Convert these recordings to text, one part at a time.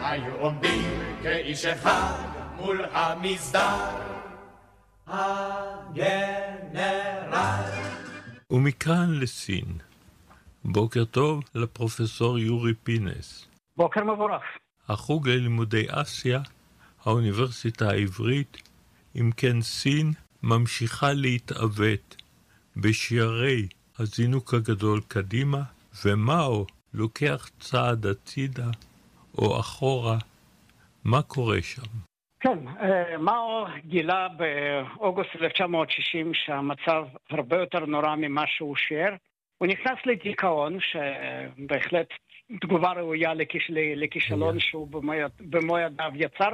היו עומדים כאיש אחד מול המסדר הגנרל. ומכאן לסין. בוקר טוב לפרופסור יורי פינס. בוקר מבורך. החוג ללימודי אסיה, האוניברסיטה העברית, אם כן סין ממשיכה להתעוות בשערי הזינוק הגדול קדימה, ומאו לוקח צעד הצידה או אחורה. מה קורה שם? כן, מאו גילה באוגוסט 1960 שהמצב הרבה יותר נורא ממה שהוא שיער. הוא נכנס לדיכאון, שבהחלט תגובה ראויה לכישלון שהוא במו ידיו יצר,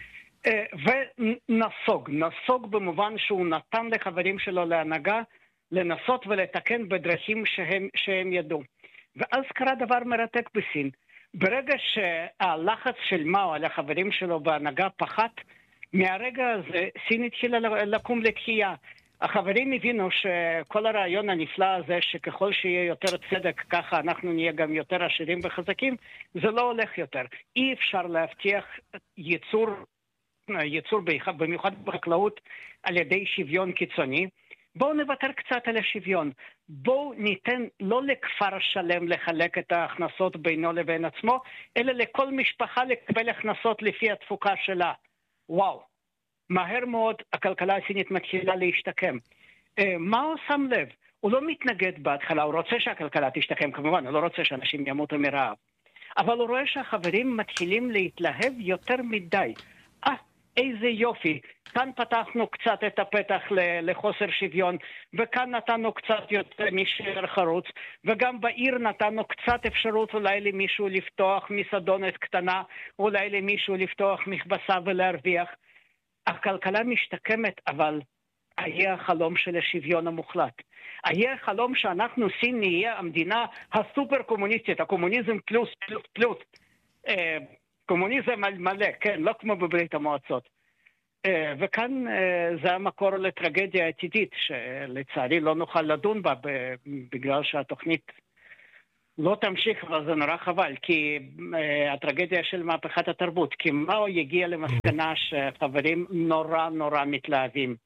ונסוג במובן שהוא נתן לחברים שלו להנהגה לנסות ולתקן בדרכים שהם ידעו. ואז קרה דבר מרתק בסין. ברגע שהלחץ של מאו על החברים שלו בהנהגה פחת, מהרגע הזה סין התחילה לקום לתחייה. החברים הבינו שכל הרעיון הנפלא הזה שככל שיהיה יותר צדק ככה אנחנו נהיה גם יותר עשירים וחזקים, זה לא הולך יותר. אי אפשר להבטיח ייצור במיוחד בחקלאות על ידי שוויון קיצוני. בואו נוותר קצת על השוויון. בואו ניתן לא לכפר שלם לחלק את ההכנסות בינו לבין עצמו, אלא לכל משפחה לקבל הכנסות לפי התפוקה שלה. וואו. מהר מאוד הכלכלה הסינית מתחילה להשתקם. מה הוא שם לב? הוא לא מתנגד בהתחלה, הוא רוצה שהכלכלה תשתקם, כמובן, הוא לא רוצה שאנשים ימותו מרעב. אבל הוא רואה שהחברים מתחילים להתלהב יותר מדי. איזה יופי, כאן פתחנו קצת את הפתח לחוסר שוויון, וכאן נתנו קצת יותר משאר חרוץ, וגם בעיר נתנו קצת אפשרות אולי למישהו לפתוח מסעדונת קטנה, אולי למישהו לפתוח מכבסה ולהרוויח. הכלכלה משתקמת, אבל היה החלום של השוויון המוחלט. היה החלום שאנחנו סין נהיה המדינה הסופר קומוניסטית, הקומוניזם פלוס פלוס פלוס. קומוניזם מלא, כן, לא כמו בברית המועצות. וכאן זה המקור לטרגדיה עתידית, שלצערי לא נוכל לדון בה, בגלל שהתוכנית לא תמשיך, אבל זה נורא חבל, כי הטרגדיה של מהפכת התרבות, כי מאו יגיע למסקנה שחברים נורא נורא מתלהבים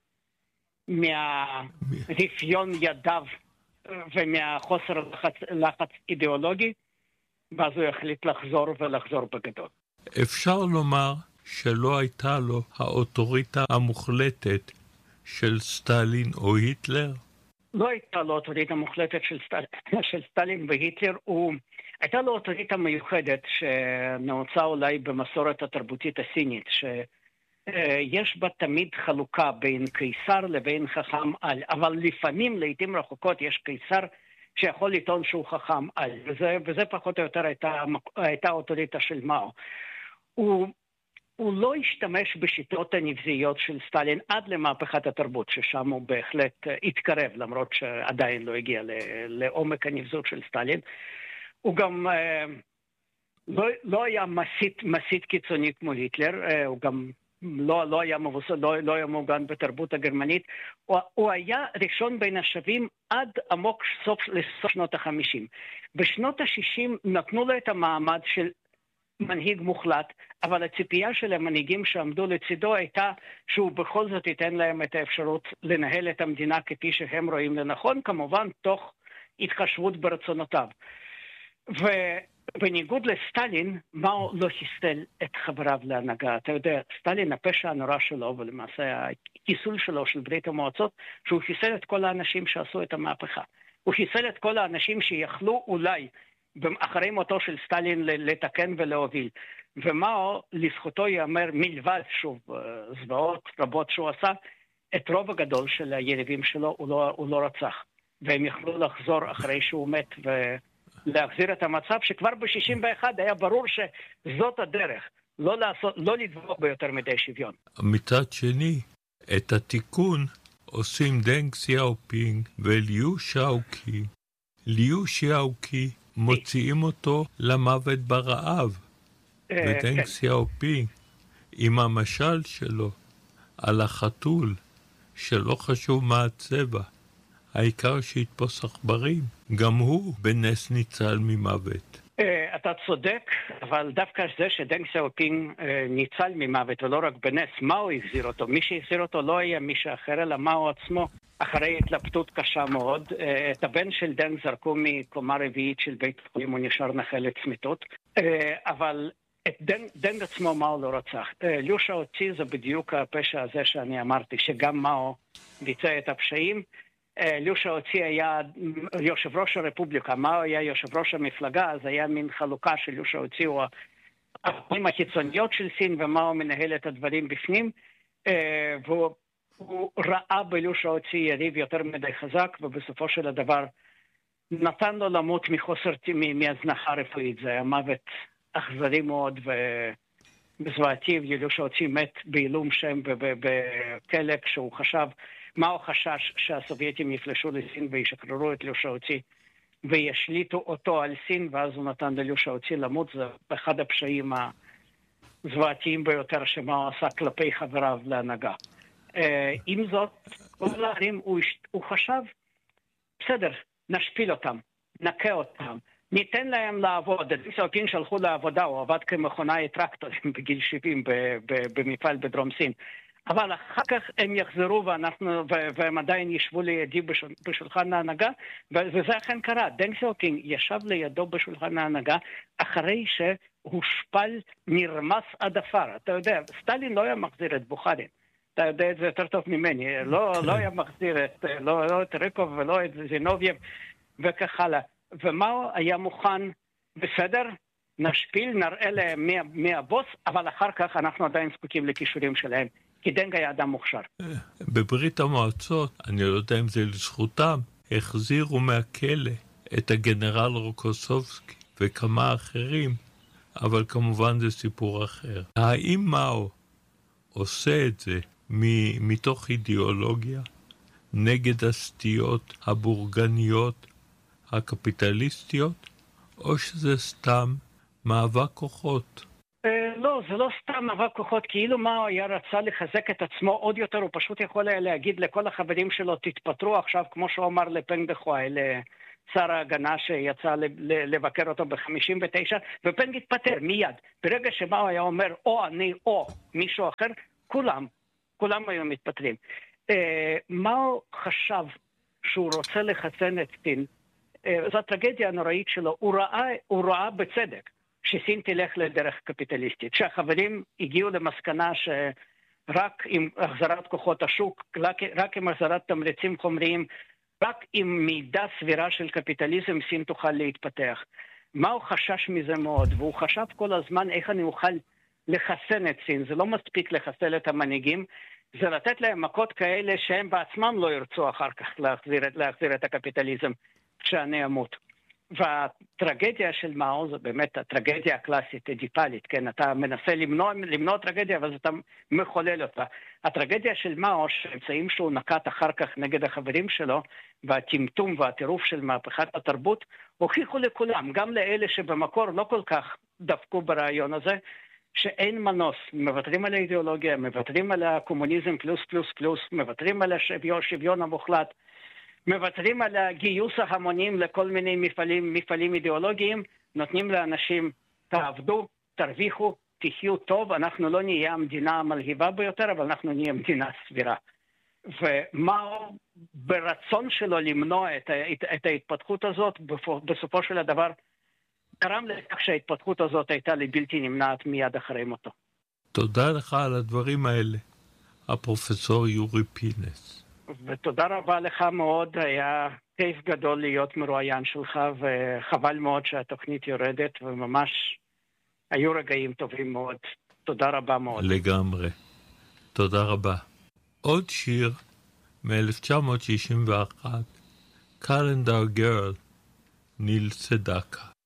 מהרפיון ידיו ומהחוסר לחץ אידיאולוגי, ואז הוא החליט לחזור בגדול. אפשר לומר שלא הייתה לו האוטוריטה המוחלטת של סטלין או היטלר? לא הייתה לו אוטוריטה מוחלטת של סטלין והיטלר, הייתה לו אוטוריטה מיוחדת שנעוצה אולי במסורת התרבותית הסינית, שיש בה תמיד חלוקה בין קיסר לבין חכם על, אבל לפעמים, לעתים רחוקות, יש קיסר שיכול לטעון שהוא חכם על, וזה פחות או יותר הייתה האוטוריטה של מאו. הוא לא השתמש בשיטות הנבזיות של סטלין עד למהפכת התרבות, ששם הוא בהחלט התקרב, למרות שעדיין לא הגיע לעומק הנבזות של סטלין. הוא גם לא היה מסית קיצוני כמו היטלר, הוא גם לא היה מבוסס, לא היה מוגן בתרבות הגרמנית. הוא היה ראשון בין השווים עד עמוק לסוף שנות ה-50. בשנות ה-60 נתנו לו את המעמד של מנהיג מוחלט, אבל הציפייה של המנהיגים שעמדו לצידו הייתה שהוא בכל זאת ייתן להם את האפשרות לנהל את המדינה כפי שהם רואים לנכון, כמובן תוך התחשבות ברצונותיו. ובניגוד לסטלין, מאו לא חיסל את חבריו להנהגה. אתה יודע, סטלין, הפשע הנורא שלו, ולמעשה הכיסול שלו של ברית המועצות, שהוא חיסל את כל האנשים שעשו את המהפכה. הוא חיסל את כל האנשים שיכלו אולי אחרי מותו של סטלין לתקן ולהוביל. ומאו, לזכותו יאמר מלבד, שוב, זוועות רבות שהוא עשה, את רוב הגדול של היריבים שלו הוא לא רצח. והם יכלו לחזור אחרי שהוא מת ולהחזיר את המצב שכבר ב-61 היה ברור שזאת הדרך, לא לדבוק ביותר מדי שוויון. מצד שני, את התיקון עושים דנג סיאופינג וליו שאוקי. ליו שאוקי מוציאים אותו למוות ברעב. ודנג סיאופינג, עם המשל שלו על החתול, שלא חשוב מה הצבע, העיקר שיתפוס עכברים, גם הוא בנס ניצל ממוות. אתה צודק, אבל דווקא זה שדנג סאופינג ניצל ממוות, ולא רק בנס, מאו החזיר אותו. מי שהחזיר אותו לא היה מישהו אחר, אלא מאו עצמו, אחרי התלבטות קשה מאוד. את הבן של דנג זרקו מקומה רביעית של בית חולים, הוא נשאר נכה לצמיתות. אבל את דנג עצמו מאו לא רצח. ליו שאוצי זה בדיוק הפשע הזה שאני אמרתי, שגם מאו ביצע את הפשעים. ליו שאוצי היה יושב ראש הרפובליקה, מאו היה יושב ראש המפלגה, אז היה מין חלוקה של ליו שאוצי הוא הפנים הקיצוניות של סין, ומאו מנהל את הדברים בפנים, והוא ראה בליו שאוצי יריב יותר מדי חזק, ובסופו של הדבר נתן לו למות מהזנחה רפואית. זה היה מוות אכזרי מאוד ובזוועתי, ליו שאוצי מת בעילום שם בכלא, כשהוא חשב, מאו חשש שהסובייטים יפלשו לסין וישחררו את ליו שאוצי וישליטו אותו על סין, ואז הוא נתן לליו שאוצי למות. זה אחד הפשעים הזוועתיים ביותר שמאו עשה כלפי חבריו להנהגה. עם זאת, הוא חשב, בסדר, נשפיל אותם, נקה אותם, ניתן להם לעבוד. דנג סאופינג שלחו לעבודה, הוא עבד כמכונאי טרקטורים בגיל 70 במפעל בדרום סין. אבל אחר כך הם יחזרו והם עדיין ישבו לידי בשולחן ההנהגה, וזה אכן קרה. דנג סאופינג ישב לידו בשולחן ההנהגה אחרי שהושפל, נרמס עד עפר. אתה יודע, סטלין לא היה מחזיר את בוכרין. אתה יודע את זה יותר טוב ממני. לא היה מחזיר את ריקוב ולא את זינובייב וכך הלאה. ומאו היה מוכן, בסדר, נשפיל, נראה להם מי הבוס, אבל אחר כך אנחנו עדיין זקוקים לכישורים שלהם. כי דנג היה אדם מוכשר. בברית המועצות, אני לא יודע אם זה לזכותם, החזירו מהכלא את הגנרל רוקוסובסקי וכמה אחרים, אבל כמובן זה סיפור אחר. האם מאו עושה את זה מתוך אידיאולוגיה נגד הסטיות הבורגניות הקפיטליסטיות, או שזה סתם מאבק כוחות? לא, זה לא סתם מאבק כוחות, כאילו מאו היה רצה לחזק את עצמו עוד יותר, הוא פשוט יכול היה להגיד לכל החברים שלו, תתפטרו עכשיו, כמו שהוא אמר לפנג דחואי, לשר ההגנה שיצא לבקר אותו ב-59, ופנג התפטר מיד. ברגע שמאו היה אומר, או אני או מישהו אחר, כולם היו מתפטרים. מאו חשב שהוא רוצה לחסן את סין, זו הטרגדיה הנוראית שלו, הוא ראה בצדק שסין תלך לדרך קפיטליסטית, שהחברים הגיעו למסקנה שרק עם החזרת כוחות השוק, רק עם החזרת תמריצים חומריים, רק עם מידה סבירה של קפיטליזם סין תוכל להתפתח. מה הוא חשש מזה מאוד, והוא חשב כל הזמן איך אני אוכל לחסן את סין. זה לא מספיק לחסל את המנהיגים, זה לתת להם מכות כאלה שהם בעצמם לא ירצו אחר כך להחזיר את הקפיטליזם כשאני אמות. והטרגדיה של מאו זה באמת הטרגדיה הקלאסית, אדיפלית, כן? אתה מנסה למנוע טרגדיה, אבל אתה מחולל אותה. הטרגדיה של מאו, שהאמצעים שהוא נקט אחר כך נגד החברים שלו, והטמטום והטירוף של מהפכת התרבות, הוכיחו לכולם, גם לאלה שבמקור לא כל כך דפקו ברעיון הזה, שאין מנוס, מוותרים על האידיאולוגיה, מוותרים על הקומוניזם פלוס פלוס פלוס, מוותרים על השוויון המוחלט, מוותרים על הגיוס ההמונים לכל מיני מפעלים אידיאולוגיים, נותנים לאנשים, תעבדו, תרוויחו, תחיו טוב, אנחנו לא נהיה המדינה המלהיבה ביותר, אבל אנחנו נהיה מדינה סבירה. ומאו ברצון שלו למנוע את ההתפתחות הזאת, בסופו של הדבר, גרם לכך שההתפתחות הזאת הייתה לבלתי נמנעת מיד אחרי מותו. תודה לך על הדברים האלה, הפרופסור יורי פינס. ותודה רבה לך מאוד, היה כיף גדול להיות מרואיין שלך, וחבל מאוד שהתוכנית יורדת, וממש היו רגעים טובים מאוד. תודה רבה מאוד. לגמרי. תודה רבה. עוד שיר מ-1961, Calendar Girl, ניל סדקה.